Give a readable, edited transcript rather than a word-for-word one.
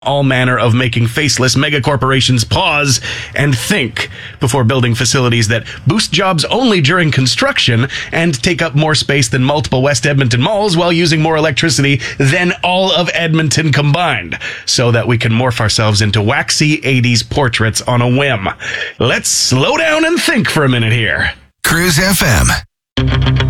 all manner of making faceless megacorporations pause and think before building facilities that boost jobs only during construction and take up more space than multiple West Edmonton malls while using more electricity than all of Edmonton combined, so that we can morph ourselves into waxy 80s portraits on a whim. Let's slow down and think for a minute here. Cruise FM.